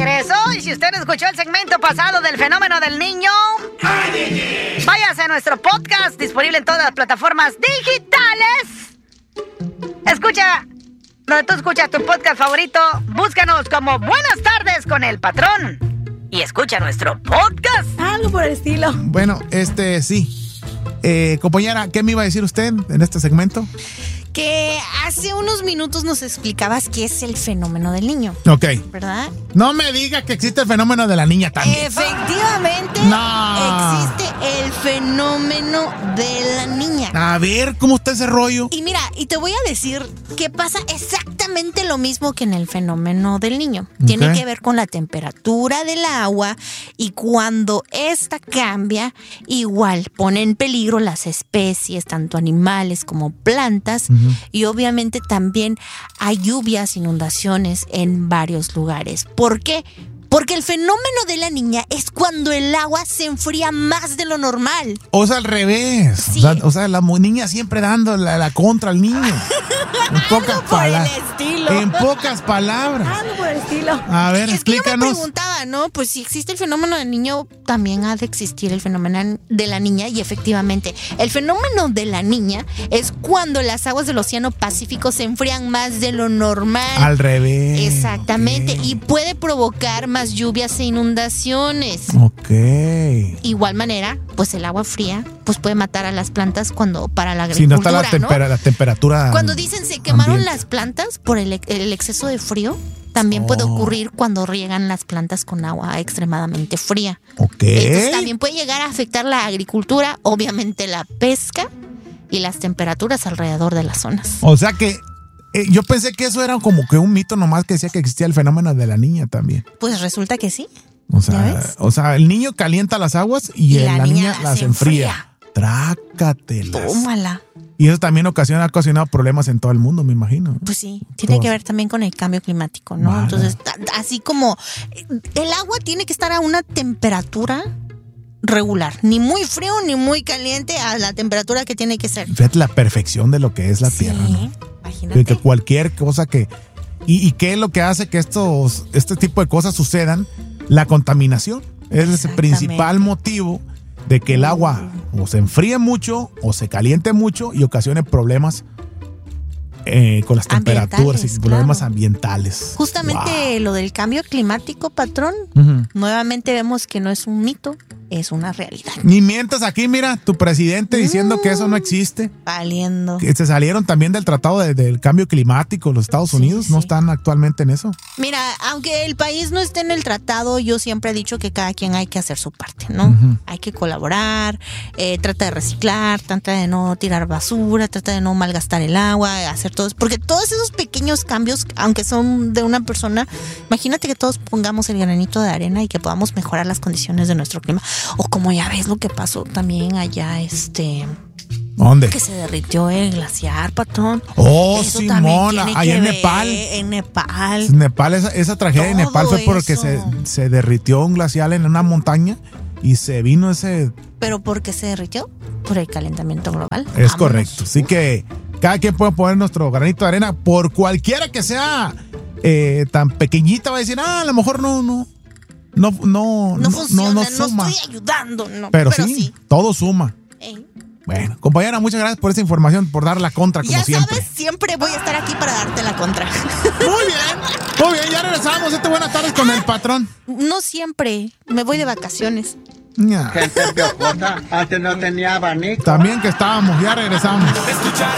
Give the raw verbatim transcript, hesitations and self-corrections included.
regreso. Y si usted no escuchó el segmento pasado del fenómeno del niño, váyase a nuestro podcast disponible en todas las plataformas digitales. Escucha, donde tú escuchas tu podcast favorito, búscanos como Buenas Tardes con el Patrón. Y escucha nuestro podcast. Algo por el estilo. Bueno, este, sí. Eh, compañera, ¿qué me iba a decir usted en este segmento? Que hace unos minutos nos explicabas qué es el fenómeno del niño. Ok. ¿Verdad? No me diga que existe el fenómeno de la niña también. Efectivamente, no. Existe el fenómeno de la niña. A ver, ¿cómo está ese rollo? Y mira, y te voy a decir que pasa exactamente lo mismo que en el fenómeno del niño. Okay. Tiene que ver con la temperatura del agua y cuando esta cambia, igual pone en peligro las especies, tanto animales como plantas. Uh-huh. Y obviamente también hay lluvias, inundaciones en varios lugares. ¿Por qué? Porque el fenómeno de la niña es cuando el agua se enfría más de lo normal. O sea, al revés. Sí. O sea, o sea la niña siempre dando la, la contra al niño. En pocas palabras. En pocas palabras. Algo por el estilo. A ver, es explícanos. Que yo me preguntaba, ¿no? Pues si existe el fenómeno del niño, también ha de existir el fenómeno de la niña. Y efectivamente, el fenómeno de la niña es cuando las aguas del Océano Pacífico se enfrían más de lo normal. Al revés. Exactamente. Okay. Y puede provocar más lluvias e inundaciones. Ok. Igual manera, pues el agua fría pues puede matar a las plantas cuando para la agricultura, si no está la, tempera, ¿no? la temperatura. Cuando dicen se quemaron ambiente. Las plantas por el, el exceso de frío, también oh. puede ocurrir cuando riegan las plantas con agua extremadamente fría. Ok. Entonces también puede llegar a afectar la agricultura, obviamente la pesca y las temperaturas alrededor de las zonas. O sea que Eh, yo pensé que eso era como que un mito nomás que decía que existía el fenómeno de la niña también. Pues resulta que sí. O sea, o sea el niño calienta las aguas y, y el, la, la niña, niña las enfría. enfría. Trácatelas. Tómala. Y eso también ocasiona, ha ocasionado problemas en todo el mundo, me imagino. Pues sí, tiene Todos. que ver también con el cambio climático, ¿no? Vale. Entonces, así como el agua tiene que estar a una temperatura regular, ni muy frío ni muy caliente, a la temperatura que tiene que ser. Fíjate la perfección de lo que es la sí, Tierra, ¿no? Imagínate. Que cualquier cosa que... ¿Y, y qué es lo que hace que estos este tipo de cosas sucedan? La contaminación. Es el principal motivo de que el agua o se enfríe mucho o se caliente mucho y ocasione problemas eh, con las temperaturas y problemas claro. ambientales. Justamente wow. lo del cambio climático, patrón, uh-huh. nuevamente vemos que no es un mito, es una realidad. Ni mientas aquí, mira, tu presidente diciendo mm, que eso no existe. Valiendo. Que se salieron también del tratado de, del cambio climático, los Estados sí, Unidos, sí. no están actualmente en eso. Mira, aunque el país no esté en el tratado, yo siempre he dicho que cada quien hay que hacer su parte, ¿no? Uh-huh. Hay que colaborar, eh, trata de reciclar, trata de no tirar basura, trata de no malgastar el agua, hacer todo eso. Porque todos esos pequeños cambios, aunque son de una persona, imagínate que todos pongamos el granito de arena y que podamos mejorar las condiciones de nuestro clima. O como ya ves lo que pasó también allá, este... ¿Dónde? Que se derritió el glaciar, patrón. Oh, Simona, allá en Nepal. En Nepal. En Nepal, esa, esa tragedia en Nepal fue porque se, se derritió un glacial en una montaña y se vino ese... ¿Pero por qué se derritió? Por el calentamiento global. Es Vámonos. correcto. Así que cada quien puede poner nuestro granito de arena por cualquiera que sea eh, tan pequeñita. Va a decir, ah, a lo mejor no, no. No, no, no funciona, no, no, no, no estoy ayudando, no. Pero, pero sí, sí, todo suma. Ey. Bueno, compañera, muchas gracias por esta información, por dar la contra, como ya siempre. Ya sabes, siempre voy a estar aquí para darte la contra. Muy bien, muy bien, ya regresamos. Esta buenas tardes con ah, el patrón. No siempre, me voy de vacaciones. Ya. Gente piojosa, antes no tenía abanico. También que estábamos, ya regresamos.